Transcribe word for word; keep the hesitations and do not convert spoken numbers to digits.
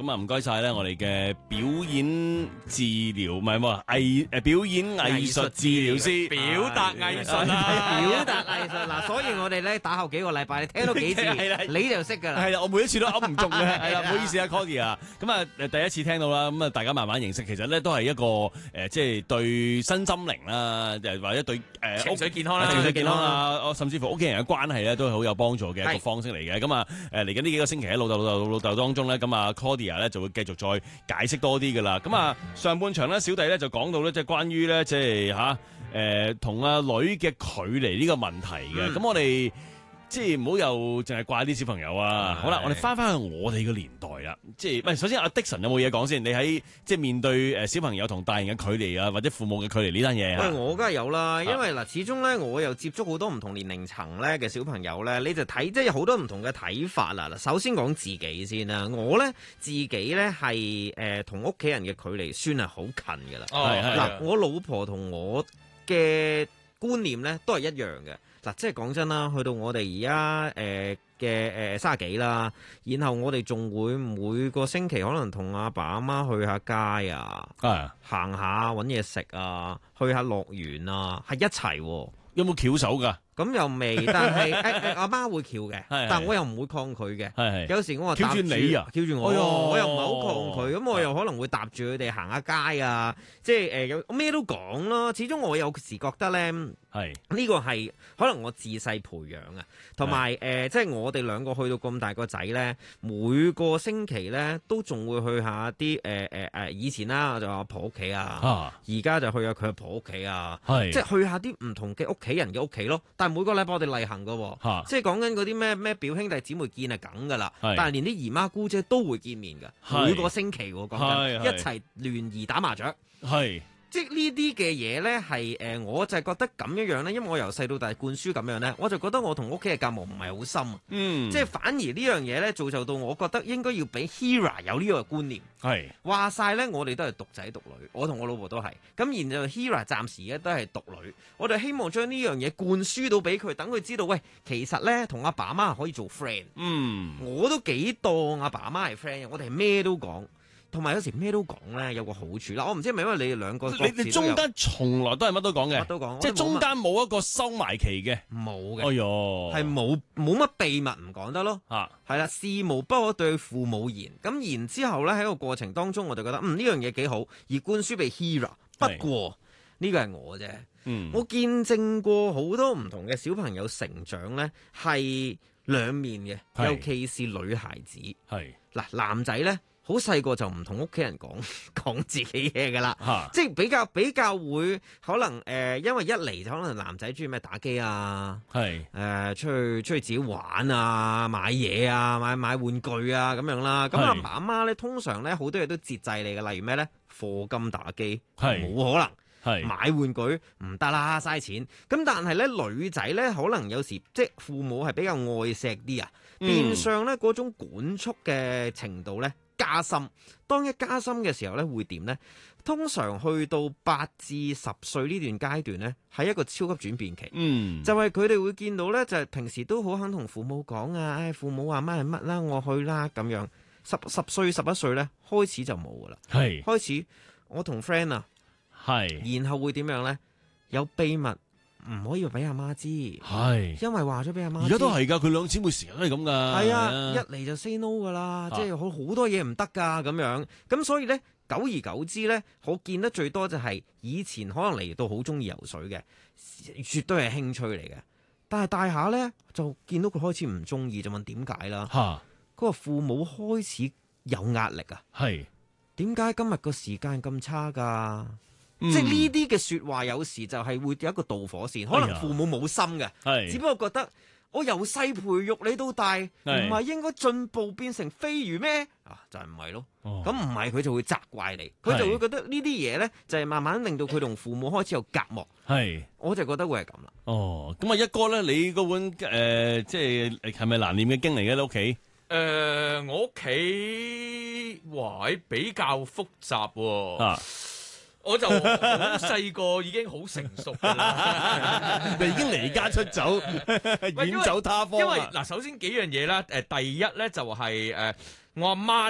咁啊唔該晒咧，我哋嘅表演治療唔係喎藝誒表演藝術治療師， 表達藝術啊， 表達藝術嗱，所以我哋咧打後幾個禮拜，你聽到幾次你就識㗎啦。 係啦，我每一次都噏唔中嘅，係啦，唔好意思啊 Cody 啊，咁啊誒第一次聽到啦，咁啊大家慢慢認識，其實咧都係一個誒即係對身心靈啦，誒或者對誒情緒健康啦， 情緒健康啊，甚至乎屋企人嘅關係咧都係好有幫助嘅一個方式嚟嘅。咁啊誒嚟緊呢幾個星期喺老豆老豆老豆當中咧，咁啊 Cody 咧就會繼續再解釋多啲㗎啦。咁啊上半場咧小弟咧就講到咧即係關於咧即係嚇誒同阿女嘅距離呢個問題嘅。咁、嗯、我哋即係唔好又淨係怪啲小朋友啊！好啦，我哋翻翻去我哋個年代啦，即係唔係首先阿 Dixon 有冇嘢講先？你喺即係面對誒小朋友同大人嘅距離啊，或者父母嘅距離呢單嘢啊？ 我梗係有啦，因為嗱，始終咧我又接觸好多唔同年齡層咧嘅小朋友咧，你就睇即係有好多唔同嘅睇法啦。嗱，首先講自己先啦，我咧自己咧係誒同屋企人嘅距離算係好近㗎啦。 係嗱，我老婆同我嘅觀念咧都係一樣嘅。嗱，即係講真啦，去到我哋而家誒嘅誒卅幾啦，然後我哋仲會每個星期可能同阿爸阿媽去下街啊，行下揾嘢食啊，去下樂園啊，係一齊喎。 有冇翹手㗎？ 咁又未，但係誒阿媽會翹嘅，但我又唔會抗拒嘅。係係有時我話翹住你啊， 翹住我，我又唔係好抗拒。咁我又可能會搭住佢哋行下街啊，即係誒有咩都講咯。始終我有時覺得咧，係呢個係可能我自細培養啊，同埋誒即係我哋兩個去到咁大個仔咧，每個星期咧都仲會去下啲誒誒誒以前啦就阿婆屋企啊，而家就去下佢阿婆屋企啊，即係去下啲唔同嘅屋企人嘅屋企咯。但係每個禮拜我哋例行㗎喎，即係講緊嗰啲咩咩表兄弟姊妹見係梗㗎啦，但係連啲姨媽姑姐都會見面㗎，每個星期喎講緊一齊聯誼打麻雀，係即係呢啲嘅嘢咧係誒，我就係覺得咁樣樣咧，因為我由細到大灌輸咁樣咧，我就覺得我同屋企嘅隔膜唔係好深，嗯，即係反而呢樣嘢咧造就到我覺得應該要俾 Hera 有呢個觀念，係話晒咧，我哋都係獨仔獨女，我同我老婆都係，咁然後 Hera 暫時咧都係獨女，我哋希望將呢樣嘢灌輸到俾佢，等佢知道，喂，其實咧同阿爸阿媽可以做 friend，嗯，我都幾當阿爸阿媽係 friend，我哋係咩都講。同埋有時咩都講咧，有個好處啦。我唔知係咪因為你哋兩個，你哋中間從來都係乜都講嘅， 乜都講， 即係中間冇一個收埋期嘅， 冇嘅。 哎喲， 係冇冇乜秘密唔講得咯。嚇，係啦，事無不可對父母言。咁然之後咧喺個過程當中，我就覺得嗯呢樣嘢幾好，而灌輸俾 Hera。不過呢個係我啫，嗯，我見證過好多唔同嘅小朋友成長咧，係兩面嘅，尤其是女孩子。係嗱，男仔咧。好細個就唔同屋企人講講自己嘢噶啦，即係比較比較會可能誒、呃，因為一嚟就可能男仔中意咩打機啊，係誒、呃、出去出去自己玩啊，買嘢啊，買買玩具啊咁樣啦。咁阿爸阿媽咧通常咧好多嘢都節制你嘅，例如咩咧課金打機係冇可能。係買玩具唔得啦，嘥錢。咁但係咧女仔咧可能有時即係父母係比較愛錫啲啊，嗯、變相咧嗰種管束嘅程度咧加深。當一加深嘅時候咧會點咧？通常去到八至十歲呢段階段咧係一個超級轉變期。嗯，就係佢哋會見到咧就係、是、平時都好肯同父母講啊，唉父母話乜係乜啦，我去啦咁樣。十十歲十一歲咧開始就冇噶啦，係開始我同 friend 啊。係，然後會點樣咧？有秘密唔可以俾阿媽知，係，因為話咗俾阿媽。而家都係噶，佢兩姊妹成日都係咁噶。係啊，一嚟就 say no 噶啦，即係好好多嘢唔得噶咁樣。咁所以咧，久而久之咧，我見得最多就係以前可能嚟到好中意游水嘅，絕對係興趣嚟嘅。但係大下咧就見到佢開始唔中意，就問點解啦？吓，佢話父母開始有壓力啊。係，點解今日個時間咁差噶？嗯、即係呢啲嘅說話，有時就係會有一個導火線，可能父母冇心嘅，哎、只不過覺得我由細培育你到大，唔係應該進步變成飛魚咩？啊，就係唔係咯？咁唔係佢就會責怪你，佢就會覺得呢啲嘢咧就係慢慢令到佢同父母開始有隔膜。係，我就覺得會係咁啦。哦，咁啊一哥咧，你嗰本誒、呃、即係係咪難念嘅經嚟嘅？你屋企？誒、 呃，我屋企哇，比較複雜喎。啊我就好細個已經好成熟㗎啦， 你已經離家出走，遠走他方。 因為嗱，首先幾樣嘢啦，誒，第一咧就係誒，我阿媽。